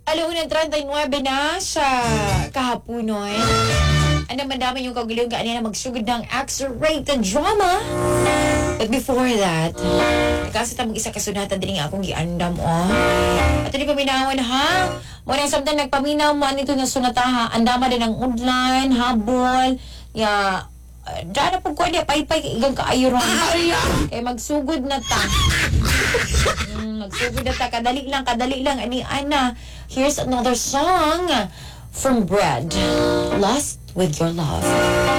1:39 na sa kahaponon. Ano madami yung kaguliw ka na magsugod ng X-rated drama. But before that, kasi tamang isa kasunatan din nga akong giandam At hindi paminahon ha. Muna samtang nagpaminaw mo anito na sunataha. Andama din ang udlan, habol, ya dyan na po ko niya, pay-pay, igang kaayuran. Kaya magsugod na ta. Magsugod na ta. Kadali lang. Ani, Ana, here's another song from Bread. Lost with Your Love.